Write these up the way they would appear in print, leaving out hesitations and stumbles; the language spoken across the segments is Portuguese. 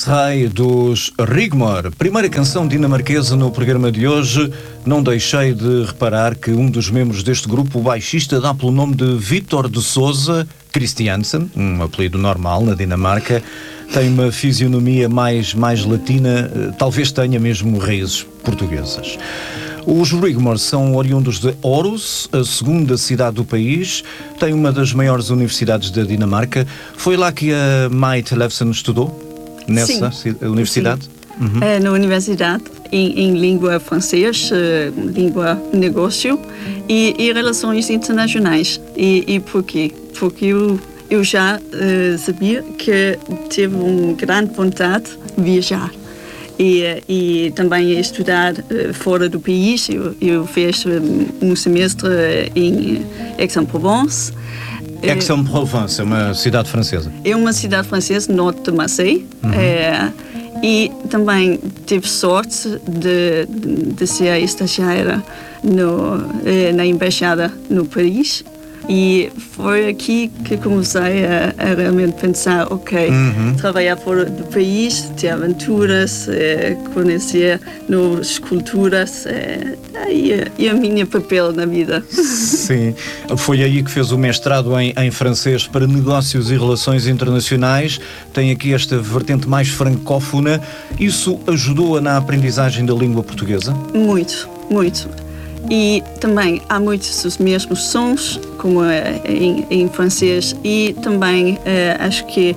Rei dos Rigmor, primeira canção dinamarquesa no programa de hoje. Não deixei de reparar que um dos membros deste grupo, o baixista, dá pelo nome de Vitor de Souza Christiansen, um apelido normal na Dinamarca. Tem uma fisionomia mais latina, talvez tenha mesmo raízes portuguesas. Os Rigmor são oriundos de Aarhus, a segunda cidade do país. Tem uma das maiores universidades da Dinamarca. Foi lá que a Mai Tellefsen estudou? Nessa universidade? Sim. Uhum. Na universidade, em língua francesa, língua negócio e relações internacionais. E por quê? Porque eu já sabia que teve uma grande vontade de viajar. E também estudar fora do país. Eu fiz um semestre em Aix-en-Provence. Aix-en-Provence é uma cidade francesa. É uma cidade francesa, norte de Marseille. Uhum. E também tive sorte de ser estagiária na embaixada no Paris. E foi aqui que comecei a realmente pensar, trabalhar fora do país, ter aventuras, conhecer novas culturas, e a minha papel na vida. Sim, foi aí que fez o mestrado em francês para negócios e relações internacionais. Tem aqui esta vertente mais francófona. Isso ajudou-a na aprendizagem da língua portuguesa? Muito, muito. E também há muitos dos mesmos sons, como em francês, e também acho que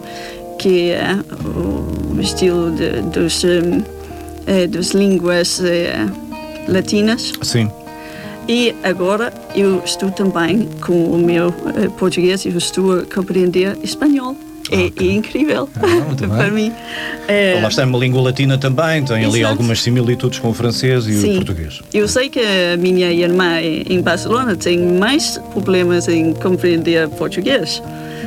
o estilo das línguas latinas. Sim. E agora eu estou também com o meu português, eu estou a compreender espanhol. É incrível para mim. Lá está, uma língua latina também, tem ali algumas similitudes com o francês e o português. Eu sei que a minha irmã em Barcelona tem mais problemas em compreender português,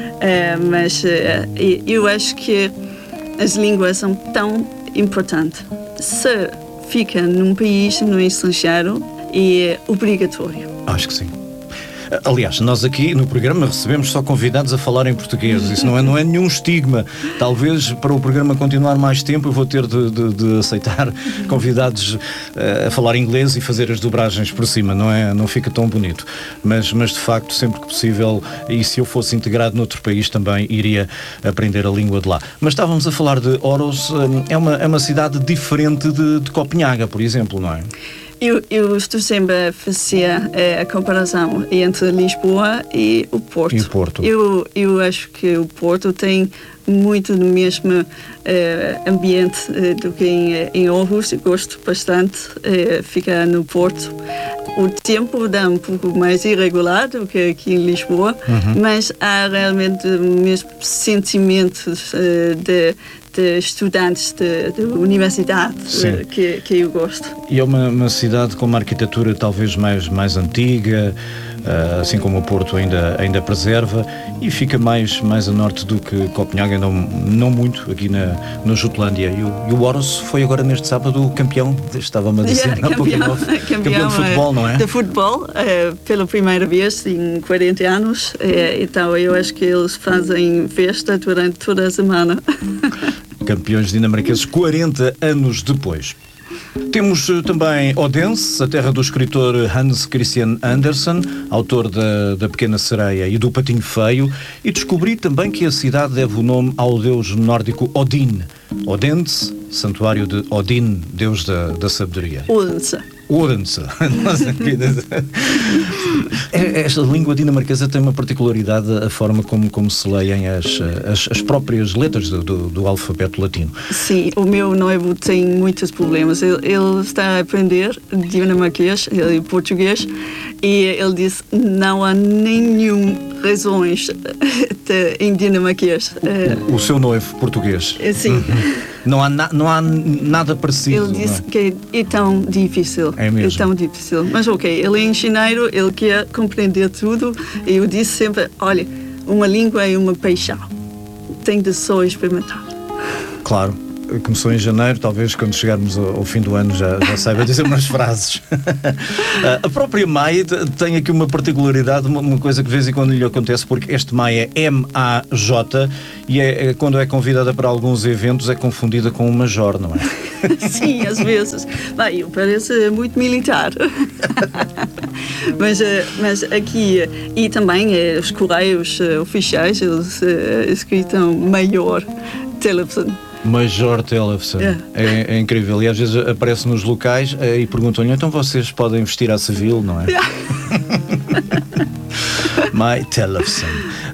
mas eu acho que as línguas são tão importantes. Se fica num país, no estrangeiro, é obrigatório. Acho que sim. Aliás, nós aqui no programa recebemos só convidados a falar em português. Isso não é nenhum estigma. Talvez para o programa continuar mais tempo eu vou ter de aceitar convidados a falar inglês e fazer as dobragens por cima. Não fica tão bonito. Mas de facto, sempre que possível, e se eu fosse integrado noutro país também iria aprender a língua de lá. Mas estávamos a falar de Aarhus. É uma cidade diferente de Copenhaga, por exemplo, não é? Eu estou sempre a fazer a comparação entre Lisboa e o Porto. E o Porto. Eu acho que o Porto tem muito do mesmo ambiente do que em Aarhus. Eu gosto bastante de ficar no Porto. O tempo dá um pouco mais irregular do que aqui em Lisboa, mas há realmente o mesmo sentimento de estudantes de universidade que eu gosto. E é uma cidade com uma arquitetura talvez mais antiga, assim como o Porto ainda preserva, e fica mais a norte do que Copenhaga, não muito, aqui na Jutlândia. E o Aarhus foi agora neste sábado campeão, estava-me a dizer há pouquinho, campeão de futebol, não é? De futebol, pela primeira vez em 40 anos, então eu acho que eles fazem festa durante toda a semana. Campeões dinamarqueses 40 anos depois. Temos também Odense, a terra do escritor Hans Christian Andersen, autor da Pequena Sereia e do Patinho Feio, e descobri também que a cidade deve o nome ao deus nórdico Odin. Odense, santuário de Odin, deus da sabedoria. Odense. Esta língua dinamarquesa tem uma particularidade, a forma como se leem as próprias letras do alfabeto latino. Sim, o meu noivo tem muitos problemas. Ele está a aprender dinamarquês e português, e ele disse não há nenhuma razões em dinamarquês. O seu noivo português? Sim. Não há nada parecido. Ele disse que é tão difícil. É mesmo. É tão difícil. Mas ele é engenheiro, ele quer compreender tudo. E eu disse sempre, olha, uma língua é uma paixão. Tem de só experimentar. Claro. Começou em janeiro, talvez quando chegarmos ao fim do ano já saiba dizer umas frases. A própria Mai tem aqui uma particularidade, uma coisa que de vez em quando lhe acontece, porque este Mai é M-A-J e quando é convidada para alguns eventos é confundida com um major, não é? Sim, às vezes. Bem, eu pareço muito militar. Mas aqui, e também os correios oficiais, eles escritam Major Television. Major Television. É incrível. E às vezes aparece nos locais e perguntam-lhe, então vocês podem vestir a civil, não é? My Television.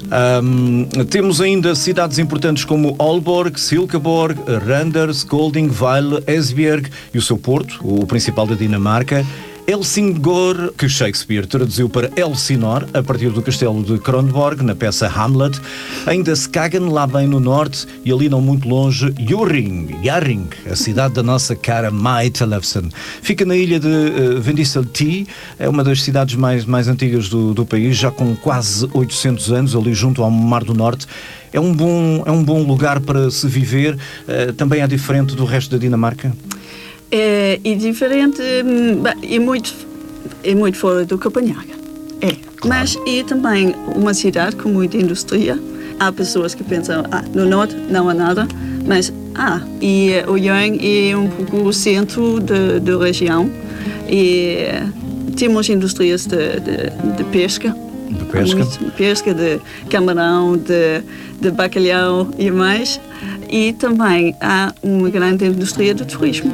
Temos ainda cidades importantes como Aalborg, Silkeborg, Randers, Kolding, Weil, Esbjerg e o seu porto, o principal da Dinamarca. Helsingør, que Shakespeare traduziu para Elsinor, a partir do castelo de Kronborg, na peça Hamlet. Ainda Skagen, lá bem no norte, e ali não muito longe, Jarring, a cidade da nossa cara Mai Television. Fica na ilha de Vendsyssel, é uma das cidades mais antigas do país, já com quase 800 anos, ali junto ao Mar do Norte. É um bom lugar para se viver. Também é diferente do resto da Dinamarca? É diferente, é muito fora do Copenhague. Claro. Mas é também uma cidade com muita indústria. Há pessoas que pensam, no norte não há nada, mas e o Jarring é um pouco o centro da região. E temos indústrias de pesca. De pesca? Pesca, de camarão, de bacalhau e mais. E também há uma grande indústria de turismo.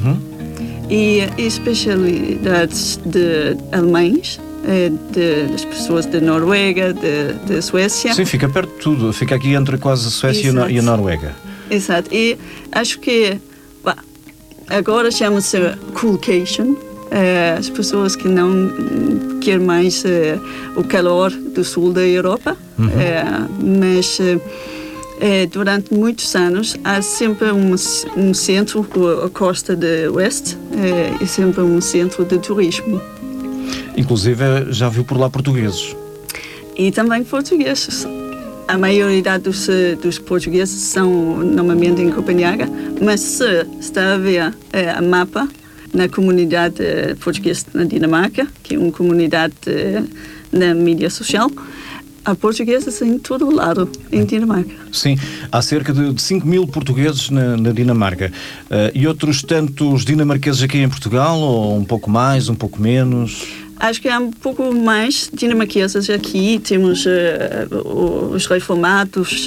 E especialidades de alemães, das pessoas da Noruega, da Suécia. Sim, fica perto de tudo. Fica aqui entre quase a Suécia e a Noruega. Exato. E acho que agora chama-se Coolcation. As pessoas que não querem mais o calor do sul da Europa. Mas... durante muitos anos há sempre um centro, a costa de oeste, é sempre um centro de turismo. Inclusive já viu por lá portugueses? E também portugueses. A maioria dos portugueses são normalmente em Copenhague, mas se está a ver a mapa na comunidade portuguesa na Dinamarca, que é uma comunidade na mídia social, há portugueses em todo o lado, em Dinamarca. Sim, há cerca de 5.000 portugueses na Dinamarca. E outros tantos dinamarqueses aqui em Portugal, ou um pouco mais, um pouco menos? Acho que há um pouco mais dinamarqueses aqui. Temos os reformados,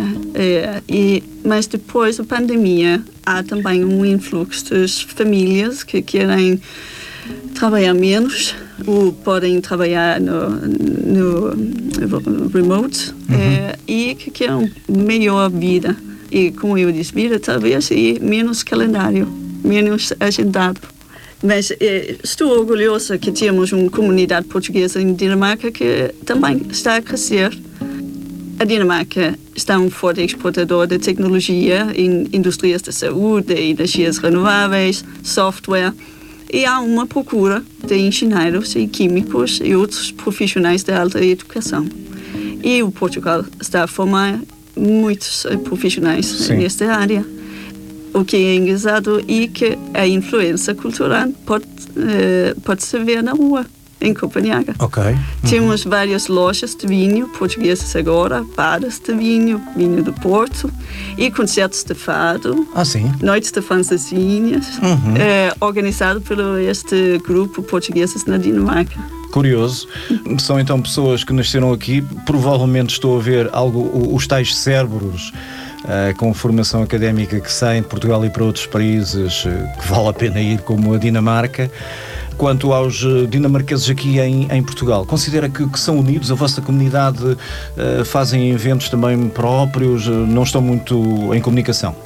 mas depois da pandemia há também um influxo das famílias que querem trabalhar menos ou podem trabalhar no remote e que querem melhor vida. E como eu disse, vida talvez e menos calendário, menos agendado. Mas estou orgulhosa que temos uma comunidade portuguesa em Dinamarca que também está a crescer. A Dinamarca está um forte exportador de tecnologia em indústrias de saúde, energias renováveis, software. E há uma procura de engenheiros e químicos e outros profissionais de alta educação. E o Portugal está a formar muitos profissionais nesta área. O que é engraçado é que a influência cultural pode-se ver na rua, em Copenhague. Temos várias lojas de vinho portuguesas agora, bares de vinho do Porto, e concertos de fado, noites de fantasinhas, organizado por este grupo portugueses na Dinamarca. Curioso. São então pessoas que nasceram aqui, provavelmente estou a ver os tais cérebros com formação académica que saem de Portugal e para outros países que vale a pena ir, como a Dinamarca. Quanto aos dinamarqueses aqui em Portugal, considera que são unidos? A vossa comunidade fazem eventos também próprios? Não estão muito em comunicação?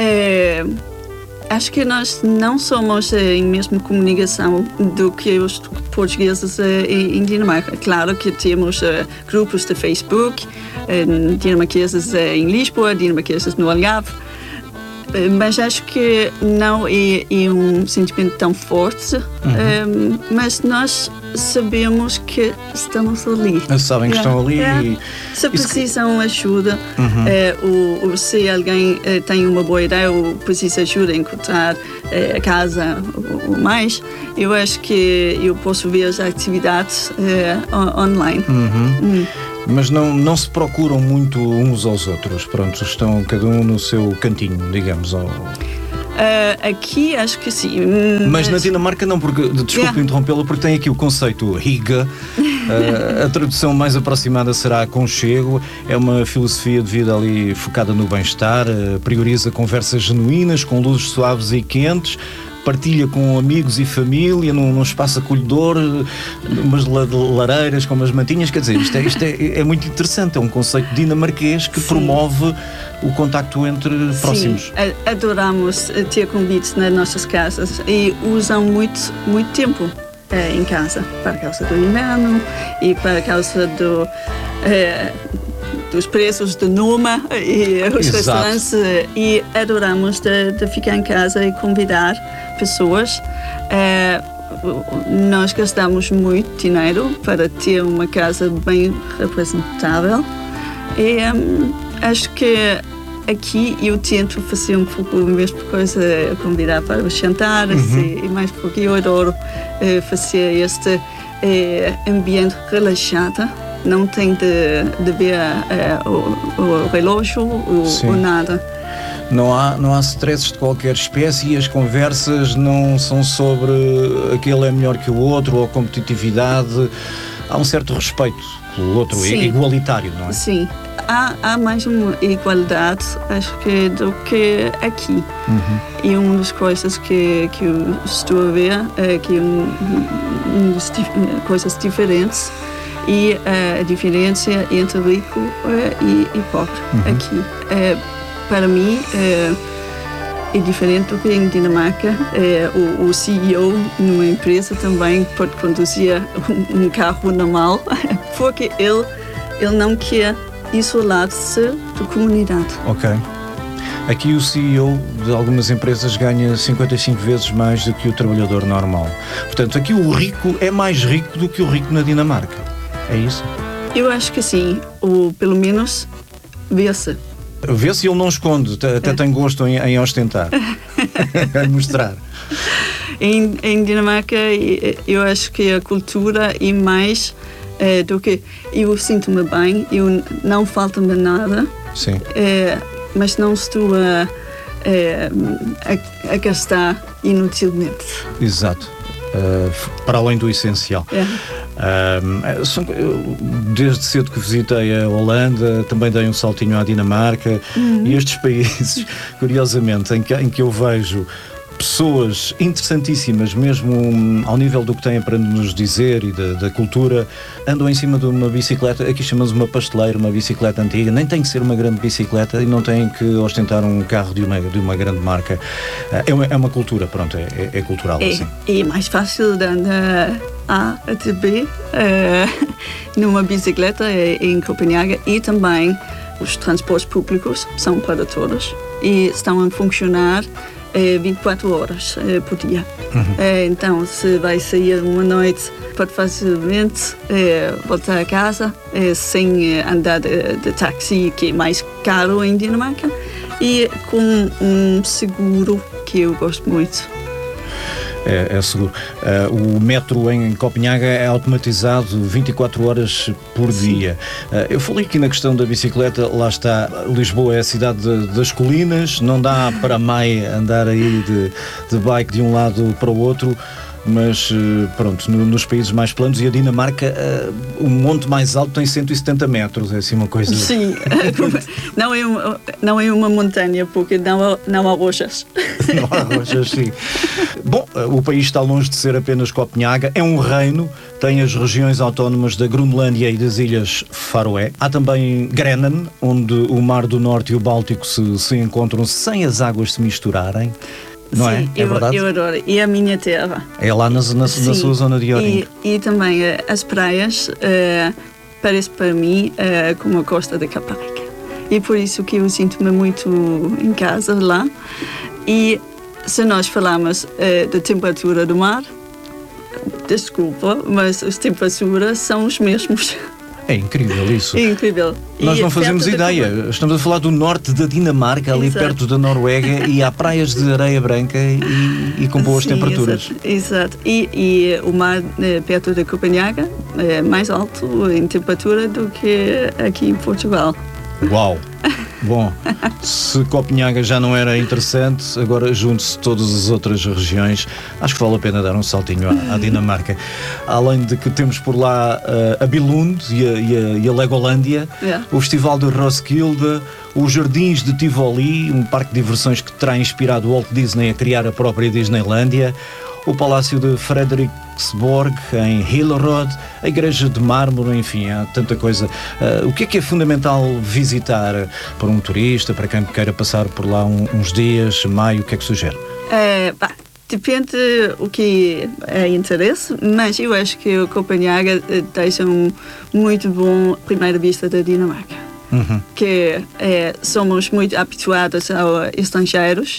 Acho que nós não somos em mesma comunicação do que os portugueses em Dinamarca. Claro que temos grupos de Facebook, dinamarqueses em Lisboa, dinamarqueses no Algarve, mas acho que não é um sentimento tão forte. Mas nós sabemos que estamos ali. Sabem que estão ali. E se precisam ajuda, ou se alguém tem uma boa ideia ou precisa ajuda a encontrar a casa ou mais, eu acho que eu posso ver as atividades online. Mas não se procuram muito uns aos outros, pronto, estão cada um no seu cantinho, digamos. Aqui acho que sim. Mas na Dinamarca não, porque, desculpe interrompê-la, porque tem aqui o conceito Hygge. A tradução mais aproximada será aconchego. É uma filosofia de vida ali focada no bem-estar, prioriza conversas genuínas, com luzes suaves e quentes, partilha com amigos e família num espaço acolhedor, umas lareiras com umas mantinhas. Quer dizer, isto é muito interessante. É um conceito dinamarquês que promove o contacto entre próximos. Sim, adoramos ter convites nas nossas casas e usam muito tempo em casa, para causa do inverno e para causa dos preços de Noma e os restaurantes, e adoramos de ficar em casa e convidar pessoas. Nós gastamos muito dinheiro para ter uma casa bem representável e acho que aqui eu tento fazer um pouco a mesma coisa, convidar para os jantares e mais porque eu adoro fazer este ambiente relaxado. Não tem de ver o relógio ou nada. Não há stresses de qualquer espécie e as conversas não são sobre aquele é melhor que o outro ou competitividade. Há um certo respeito pelo outro, igualitário, não é? Sim, há mais uma igualdade, acho que, do que aqui. E uma das coisas que eu estou a ver é que coisas diferentes. E a diferença entre rico e pobre aqui. Para mim, é diferente do que em Dinamarca. O CEO numa empresa também pode conduzir um carro normal, porque ele não quer isolar-se da comunidade. Ok. Aqui o CEO de algumas empresas ganha 55 vezes mais do que o trabalhador normal. Portanto, aqui o rico é mais rico do que o rico na Dinamarca. É isso? Eu acho que sim, ou pelo menos vê-se. Vê-se e ele não esconde, até tem gosto em ostentar, em mostrar. Em Dinamarca, eu acho que a cultura é mais do que... Eu sinto-me bem, não falta-me nada, mas não estou a gastar inutilmente. Exato. Para além do essencial. Desde cedo que visitei a Holanda, também dei um saltinho à Dinamarca, e estes países, curiosamente, em que eu vejo pessoas interessantíssimas, mesmo ao nível do que têm para nos dizer e da cultura, andam em cima de uma bicicleta, aqui chamamos uma pasteleira, uma bicicleta antiga, nem tem que ser uma grande bicicleta e não tem que ostentar um carro de uma grande marca. É uma cultura, pronto, é cultural assim. É mais fácil de andar A até B numa bicicleta em Copenhague, e também os transportes públicos são para todos e estão a funcionar 24 horas por dia. Então, se vai sair uma noite, pode facilmente voltar a casa sem andar de táxi, que é mais caro em Dinamarca, e com um seguro que eu gosto muito. É seguro. O metro em Copenhague é automatizado 24 horas por dia. Eu falei aqui na questão da bicicleta, lá está, Lisboa é a cidade das colinas, não dá para andar aí de bike de um lado para o outro, mas pronto, nos países mais planos, e a Dinamarca, o monte mais alto tem 170 metros, é assim uma coisa... Sim, não é uma montanha, porque não há rochas. Não há rochas, sim. Bom, o país está longe de ser apenas Copenhague, é um reino, tem as regiões autónomas da Groenlândia e das Ilhas Faroé. Há também Grenland, onde o Mar do Norte e o Báltico se encontram sem as águas se misturarem. Não sim, é verdade? Eu adoro. E a minha terra. É lá na sua zona de origem. E também as praias, parece para mim como a costa de Caparica. E por isso que eu sinto-me muito em casa lá. E se nós falarmos da temperatura do mar, desculpa, mas as temperaturas são os mesmos. É incrível isso. É incrível. Nós não fazemos ideia. Estamos a falar do norte da Dinamarca, ali perto da Noruega, e há praias de areia branca e com boas temperaturas. Exato. E o mar perto de Copenhaga é mais alto em temperatura do que aqui em Portugal. Uau! Bom, se Copenhaga já não era interessante, agora junte-se todas as outras regiões. Acho que vale a pena dar um saltinho à Dinamarca. Além de que temos por lá a Billund e a Legolândia, o Festival de Roskilde, os Jardins de Tivoli, um parque de diversões que terá inspirado o Walt Disney a criar a própria Disneylândia, o Palácio de Frederiksborg, em Hillerød, a Igreja de Mármore, enfim, há tanta coisa. O que é fundamental visitar para um turista, para quem queira passar por lá uns dias, maio, o que é que sugere? Depende o que é interesse, mas eu acho que o Copenhaga deixa muito bom primeira vista da Dinamarca. Que somos muito habituados a estrangeiros.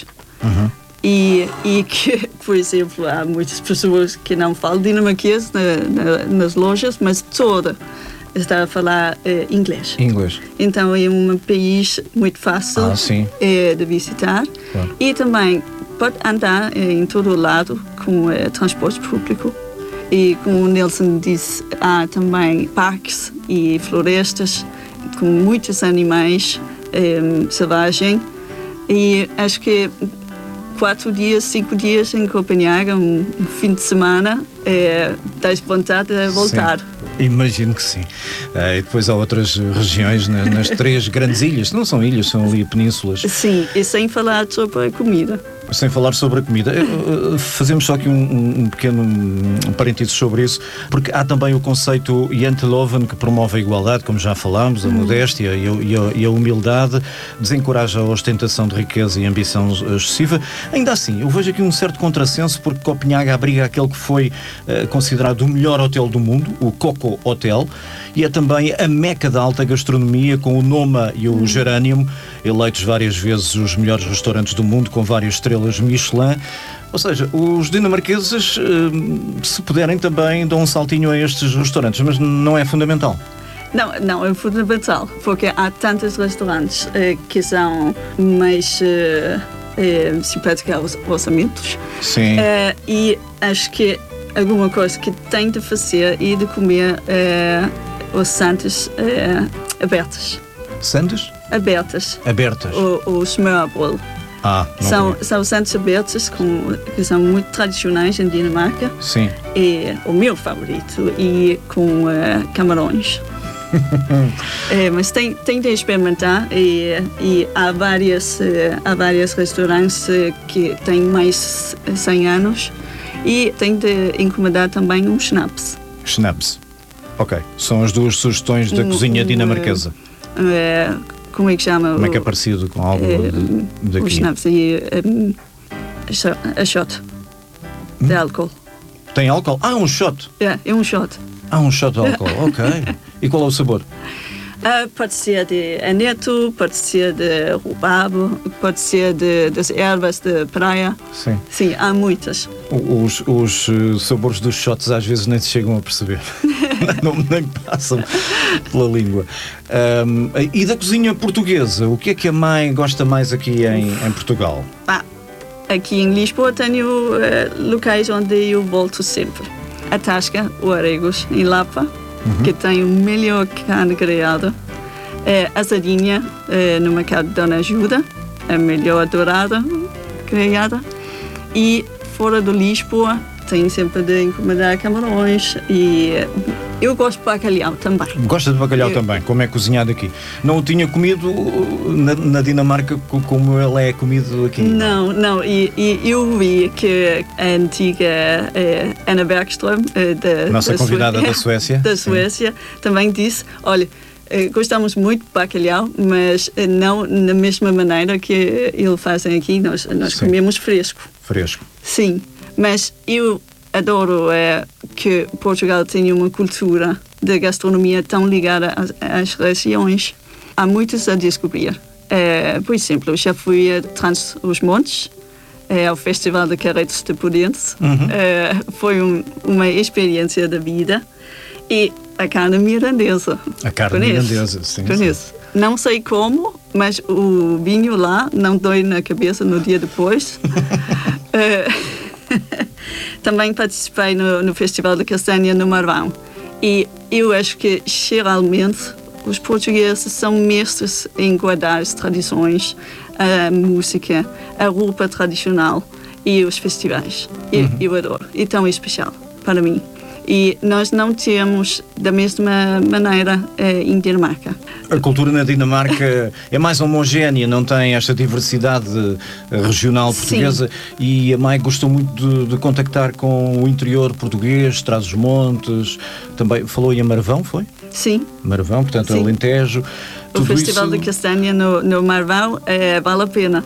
E que, por exemplo, há muitas pessoas que não falam dinamarquês nas lojas, mas toda está a falar inglês. Então é um país muito fácil de visitar. Claro. E também pode andar em todo lado com transporte público. E como o Nelson disse, há também parques e florestas com muitos animais selvagens. E acho que 4 dias, 5 dias em Copenhaga, um fim de semana, tens vontade de voltar. Sim, imagino que sim. E depois há outras regiões nas 3 grandes ilhas. Não são ilhas, são ali penínsulas. Sim, e sem falar sobre a comida. Sem falar sobre a comida, fazemos só aqui um pequeno parênteses sobre isso, porque há também o conceito Janteloven, que promove a igualdade, como já falámos, a modéstia e a humildade, desencoraja a ostentação de riqueza e ambição excessiva. Ainda assim, eu vejo aqui um certo contrassenso, porque Copenhaga abriga aquele que foi considerado o melhor hotel do mundo, o Coco Hotel, e é também a meca da alta gastronomia, com o Noma e o Geranium, eleitos várias vezes os melhores restaurantes do mundo, com várias estrelas Michelin. Ou seja, os dinamarqueses, se puderem, também dão um saltinho a estes restaurantes, mas não é fundamental. Não é fundamental, porque há tantos restaurantes que são mais simpáticos aos orçamentos. Sim. E acho que alguma coisa que tem de fazer e de comer os santos abertos. Santos? Abertas. O smørrebrød. São santos abertos que são muito tradicionais em Dinamarca. Sim. É o meu favorito, e com camarões. Mas tem de experimentar, e há vários restaurantes que têm mais de 100 anos, e tem de encomendar também um schnapps. Schnapps. Ok. São as 2 sugestões da cozinha dinamarquesa. Como é que chama? Como é que é parecido com algo daqui? O schnapps e a shot de álcool. Tem álcool? Um shot. É um shot. Um shot de álcool, ok. E qual é o sabor? Pode ser de aneto, pode ser de rhubarbo, pode ser das ervas de praia. Sim. Sim, há muitas. Os sabores dos shots às vezes nem se chegam a perceber. nem passam pela língua. E da cozinha portuguesa, o que é que a mãe gosta mais aqui em Portugal? Aqui em Lisboa tenho locais onde eu volto sempre. A Tasca, o Aregos, em Lapa, que tem o melhor carne grelhada. A Sardinha, no mercado de Dona Ajuda, a melhor dourada grelhada. E fora de Lisboa, tem sempre de encomendar camarões, e eu gosto de bacalhau também. Gosta de bacalhau também? Como é cozinhado aqui? Não o tinha comido na Dinamarca como ele é comido aqui? Não. E eu vi que a antiga Anna Bergström, nossa convidada da Suécia, também disse, olha, gostamos muito de bacalhau, mas não na mesma maneira que eles fazem aqui. Nós comemos fresco. Sim, mas eu adoro que Portugal tenha uma cultura de gastronomia tão ligada às regiões. Há muitos a descobrir. Por exemplo, já fui a Trás-os-Montes, ao Festival de Carretos de Pudentes. Foi uma experiência da vida. E a carne mirandesa. A carne mirandesa, sim. Não sei como, mas o vinho lá não dói na cabeça no dia depois. Também participei no Festival de Castanha no Marvão. E eu acho que, geralmente, os portugueses são mestres em guardar as tradições, a música, a roupa tradicional e os festivais. Eu adoro. E tão especial para mim. E nós não temos da mesma maneira em Dinamarca. A cultura na Dinamarca é mais homogénea, não tem esta diversidade regional portuguesa. Sim. E a Mai gostou muito de contactar com o interior português, Trás-os-Montes, também falou em Marvão, foi? Sim. Marvão, portanto, Sim. Alentejo. O Festival de Castanha no Marvão vale a pena.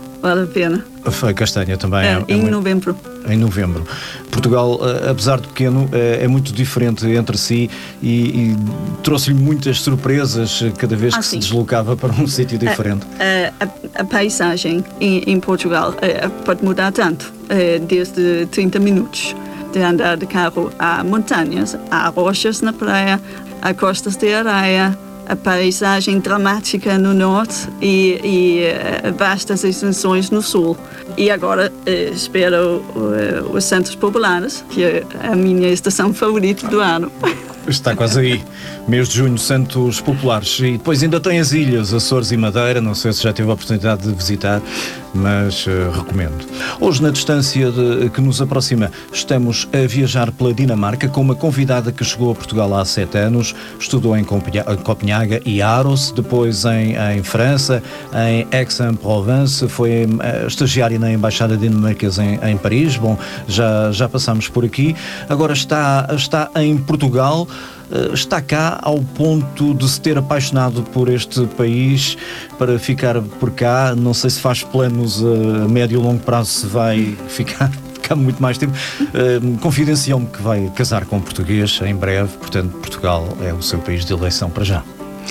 Foi Castanha também. Em novembro. Em novembro. Portugal, apesar de pequeno, é muito diferente entre si e trouxe-lhe muitas surpresas cada vez que se deslocava para um sítio diferente. A paisagem em Portugal pode mudar tanto, desde 30 minutos de andar de carro. Há montanhas, há rochas na praia, há costas de areia, a paisagem dramática no norte e vastas extensões no sul. E agora espero os Santos Populares, que é a minha estação favorita do ano. Está quase aí, mês de junho, Santos Populares. E depois ainda tem as ilhas, Açores e Madeira, não sei se já teve a oportunidade de visitar, mas recomendo. Hoje, na distância que nos aproxima, estamos a viajar pela Dinamarca com uma convidada que chegou a Portugal há 7 anos, estudou em Copenhaga e Aarhus, depois em França, em Aix-en-Provence, foi estagiária na Embaixada Dinamarquesa em Paris. Bom, já passámos por aqui, agora está em Portugal. Está cá ao ponto de se ter apaixonado por este país para ficar por cá. Não sei se faz planos a médio e longo prazo, se vai ficar cá muito mais tempo. Confidenciou-me que vai casar com um português em breve, portanto Portugal é o seu país de eleição para já.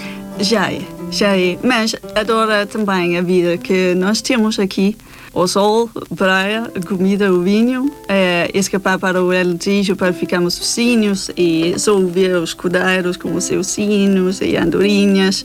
Já é, mas adora também a vida que nós temos aqui. O sol, praia, comida, o vinho, escapar para o Alentejo para ficarmos vizinhos e só ouvir os cordeiros com os seus sinos e andorinhas.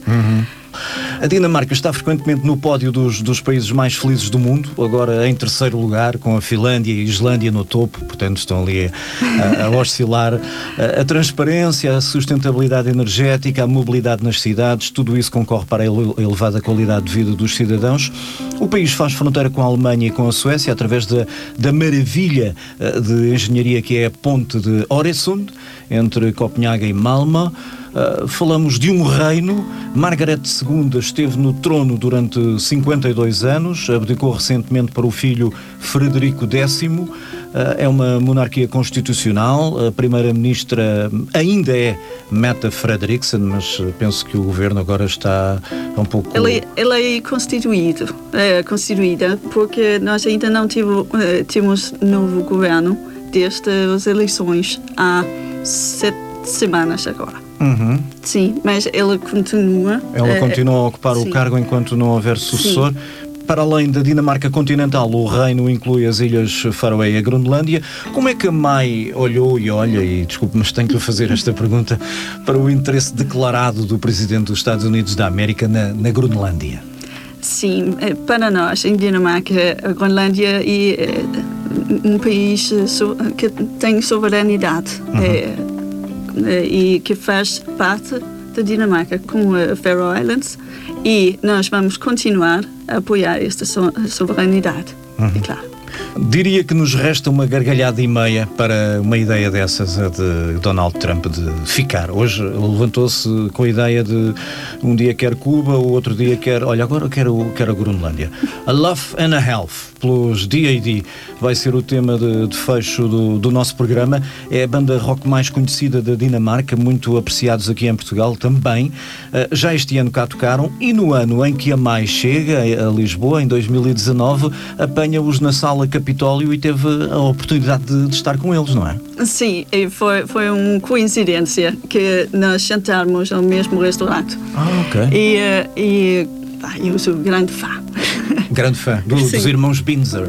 A Dinamarca está frequentemente no pódio dos países mais felizes do mundo, agora em terceiro lugar, com a Finlândia e a Islândia no topo, portanto estão ali a oscilar. A transparência, a sustentabilidade energética, a mobilidade nas cidades, tudo isso concorre para a elevada qualidade de vida dos cidadãos. O país faz fronteira com a Alemanha e com a Suécia através da maravilha de engenharia que é a ponte de Øresund, entre Copenhaga e Malmö. Falamos de um reino. Margaret II esteve no trono durante 52 anos, abdicou recentemente para o filho Frederico X. É uma monarquia constitucional. A primeira-ministra ainda é Mette Frederiksen, mas penso que o governo agora está um pouco... Ela é constituída porque nós ainda não temos novo governo desde as eleições há 7 semanas agora. Sim, mas ela continua. Ela continua a ocupar o cargo enquanto não houver sucessor. Sim. Para além da Dinamarca continental, o reino inclui as ilhas Faroé e a Groenlândia. Como é que a Mai olhou e olha, e desculpe, mas tenho que fazer esta pergunta, para o interesse declarado do presidente dos Estados Unidos da América na Groenlândia? Sim, para nós, em Dinamarca, a Groenlândia é um país que tem soberanidade. E que faz parte da Dinamarca com a Faroe Islands, e nós vamos continuar a apoiar esta soberanidade, é claro. Diria que nos resta uma gargalhada e meia para uma ideia dessas, a de Donald Trump, de ficar. Hoje levantou-se com a ideia de um dia quer Cuba, o outro dia quer... Olha, agora quero a Groenlândia. A Love and a Health, pelos D.A.D., vai ser o tema de fecho do nosso programa. É a banda rock mais conhecida da Dinamarca, muito apreciados aqui em Portugal também. Já este ano cá tocaram, e no ano em que a Mai chega a Lisboa, em 2019, apanha-os na Sala Capitólio e teve a oportunidade de estar com eles, não é? Sim, e foi uma coincidência que nós jantarmos no mesmo restaurante. Ok. E eu sou grande fã. Grande fã dos irmãos Binzer.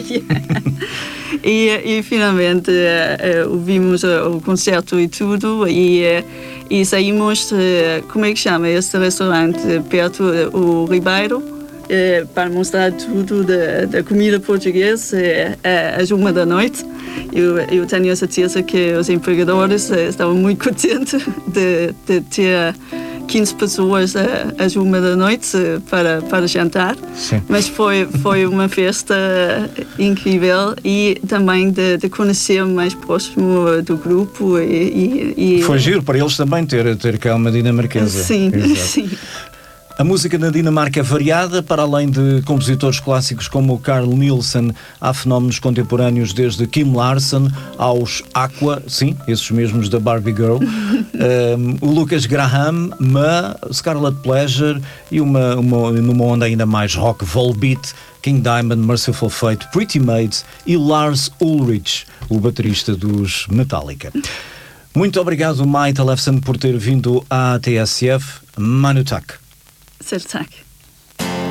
E finalmente ouvimos o concerto e tudo, e saímos, como é que chama este restaurante, perto o Ribeiro, para mostrar tudo da comida portuguesa às 1h. Eu tenho a certeza que os empregadores estavam muito contentes de ter 15 pessoas às 1h para jantar. Sim. Mas foi uma festa incrível, e também de conhecer mais próximo do grupo. Foi giro para eles também ter cá uma dinamarquesa. Sim, exato. sim. A música na Dinamarca é variada. Para além de compositores clássicos como o Carl Nielsen, há fenómenos contemporâneos desde Kim Larsen aos Aqua, sim, esses mesmos da Barbie Girl, o Lucas Graham, Scarlet Pleasure e numa onda ainda mais rock, Volbeat, King Diamond, Merciful Fate, Pretty Maids e Lars Ulrich, o baterista dos Metallica. Muito obrigado, Maite Lefsen, por ter vindo à TSF. Manu Tak. Selv tak.